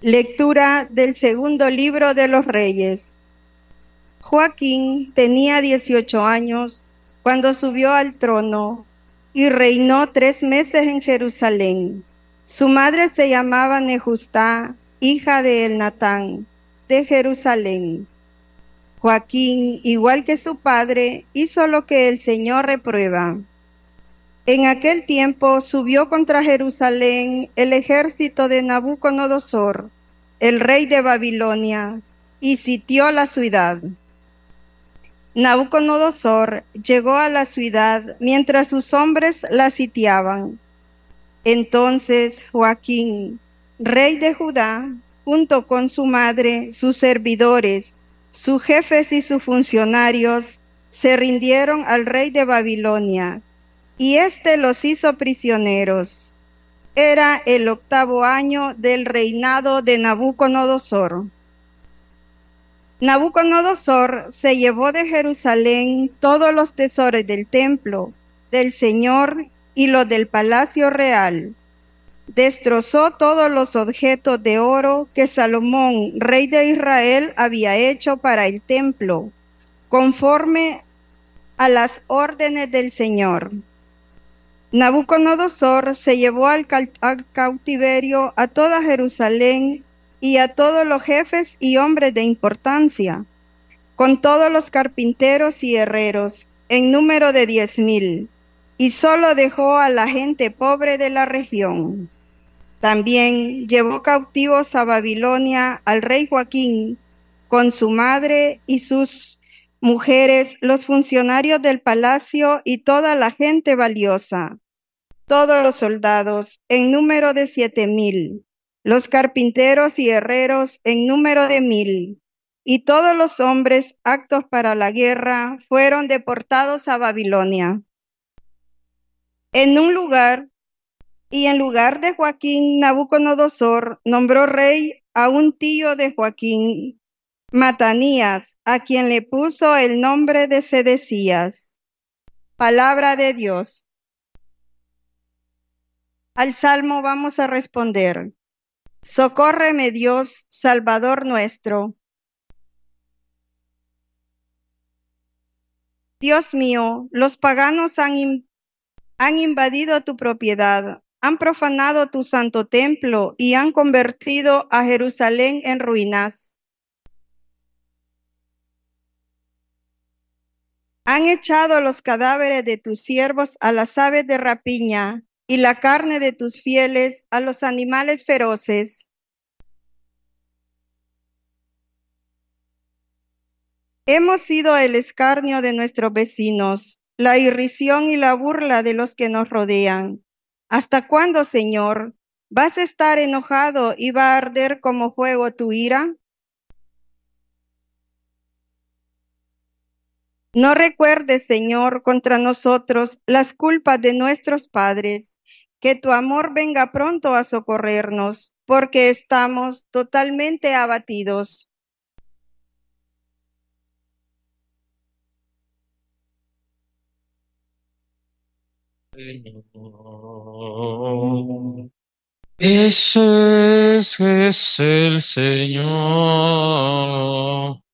Lectura del segundo libro de los Reyes. Joaquín tenía 18 años cuando subió al trono y reinó 3 meses en Jerusalén. Su madre se llamaba Nejustá, hija de Elnatán, de Jerusalén. Joaquín, igual que su padre, hizo lo que el Señor reprueba. En aquel tiempo subió contra Jerusalén el ejército de Nabucodonosor, el rey de Babilonia, y sitió la ciudad. Nabucodonosor llegó a la ciudad mientras sus hombres la sitiaban. Entonces Joaquín, rey de Judá, junto con su madre, sus servidores, sus jefes y sus funcionarios, se rindieron al rey de Babilonia, y éste los hizo prisioneros. Era el 8º año del reinado de Nabucodonosor. Nabucodonosor se llevó de Jerusalén todos los tesoros del templo, del Señor y los del palacio real. Destrozó todos los objetos de oro que Salomón, rey de Israel, había hecho para el templo, conforme a las órdenes del Señor. Nabucodonosor se llevó al cautiverio a toda Jerusalén y a todos los jefes y hombres de importancia, con todos los carpinteros y herreros, en número de 10,000, y solo dejó a la gente pobre de la región. También llevó cautivos a Babilonia al rey Joaquín, con su madre y sus mujeres, los funcionarios del palacio y toda la gente valiosa, todos los soldados, en número de 7,000, los carpinteros y herreros, en número de 1,000, y todos los hombres aptos para la guerra fueron deportados a Babilonia. En lugar de Joaquín, Nabucodonosor nombró rey a un tío de Joaquín, Matanías, a quien le puso el nombre de Sedecías. Palabra de Dios. Al salmo vamos a responder: Socórreme, Dios, Salvador nuestro. Dios mío, los paganos han invadido tu propiedad, han profanado tu santo templo y han convertido a Jerusalén en ruinas. Han echado los cadáveres de tus siervos a las aves de rapiña y la carne de tus fieles a los animales feroces. Hemos sido el escarnio de nuestros vecinos, la irrisión y la burla de los que nos rodean. ¿Hasta cuándo, Señor, vas a estar enojado y va a arder como fuego tu ira? No recuerdes, Señor, contra nosotros las culpas de nuestros padres, que tu amor venga pronto a socorrernos, porque estamos totalmente abatidos. Ese es el Señor.